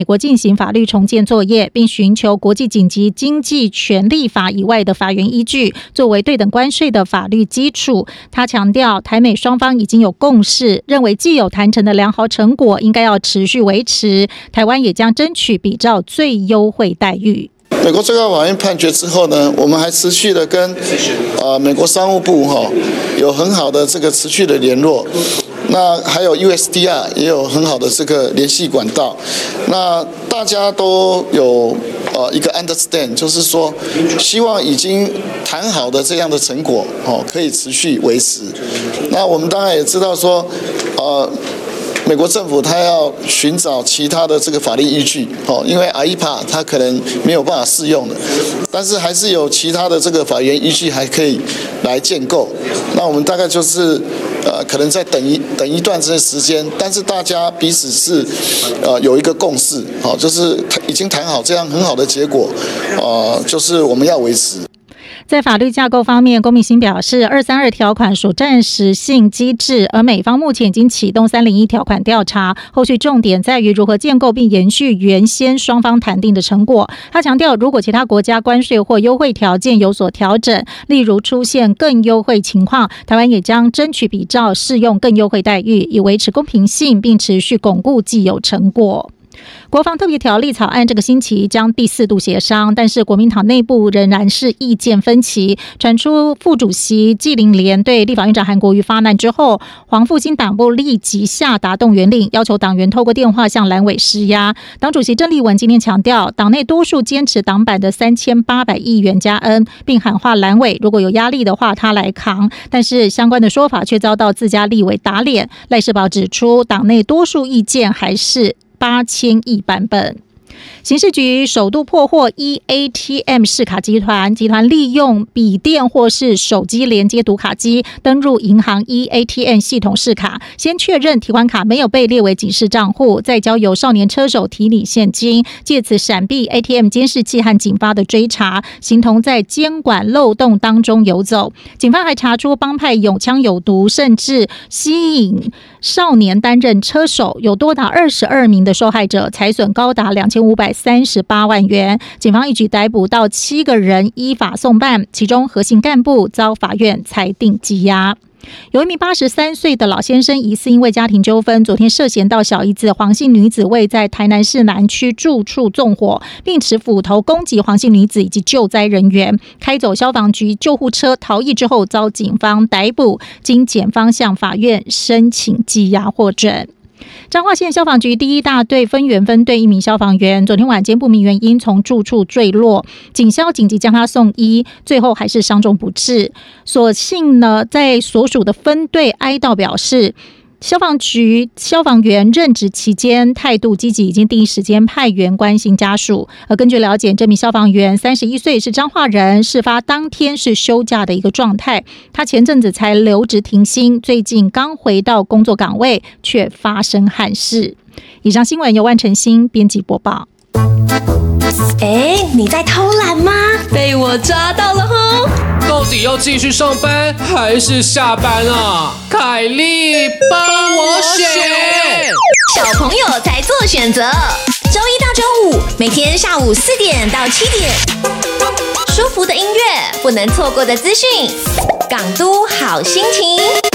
美国进行法律重建作业，并寻求国际紧急经济权利法以外的法源依据，作为对等关税的法律基础。他强调，台美双方已经有共识，认为既有谈成的良好成果应该要持续维持。台湾也将争取比照最优惠待遇。 美国最高法院判决之后呢，我们还持续的跟美国商务部有很好的这个持续的联络。那还有 USDR 也有很好的这个联系管道，那大家都有一个 understand， 就是说希望已经谈好的这样的成果可以持续维持。那我们当然也知道说美国政府它要寻找其他的这个法律依据因为 AIPA 它可能没有办法适用的，但是还是有其他的这个法源依据还可以来建构。那我们大概就是可能再等一段这些时间，但是大家彼此是有一个共识就是已经谈好这样很好的结果就是我们要维持。 在法律架构方面，龚明鑫表示232条款属暂时性机制，而美方目前已经启动301条款调查，后续重点在于如何建构并延续原先双方谈定的成果。他强调，如果其他国家关税或优惠条件有所调整，例如出现更优惠情况，台湾也将争取比照适用更优惠待遇，以维持公平性并持续巩固既有成果。国防特别条例草案这个星期将第4度协商，但是国民党内部仍然是意见分歧。传出副主席纪凌莲对立法院长韩国瑜发难之后，黄复兴党部立即下达动员令，要求党员透过电话向蓝委施压。党主席郑丽文今天强调，党内多数坚持党版的3800亿元加恩，并喊话蓝委如果有压力的话他来扛，但是相关的说法却遭到自家立委打脸。赖世宝指出，党内多数意见还是8000亿版本。刑事局首度破获 eATM 视卡集团利用笔电或是手机连接读卡机登入银行 eATM 系统视卡，先确认提款卡没有被列为警示账户，再交由少年车手提领现金，借此闪避 ATM 监视器和警方的追查，形同在监管漏洞当中游走。警方还查出帮派有枪有毒，甚至吸引少年担任车手，有多达22名的受害者，财损高达2538万元。警方一举逮捕到7个人，依法送办，其中核心干部遭法院裁定羁押。有一名83岁的老先生，疑似因为家庭纠纷，昨天涉嫌到小姨子黄姓女子位在台南市南区住处纵火，并持斧头攻击黄姓女子以及救灾人员，开走消防局救护车逃逸之后遭警方逮捕，经检方向法院申请羁押获准。彰化县消防局第1大队分园分队一名消防员昨天晚间不明原因从住处坠落，警消紧急将他送医，最后还是伤重不治。所幸呢，在所属的分队哀悼表示，消防局消防员任职期间态度积极，已经第一时间派员关心家属。而根据了解，这名消防员31岁，是彰化人，事发当天是休假的一个状态。他前阵子才留职停薪，最近刚回到工作岗位，却发生憾事。以上新闻由万晨星编辑播报。 你在偷懒吗？被我抓到了吼！ 到底要继续上班还是下班啊？凯莉，帮我选！ 小朋友才做选择，周一到周五每天下午4点到7点，舒服的音乐，不能错过的资讯，港都好心情。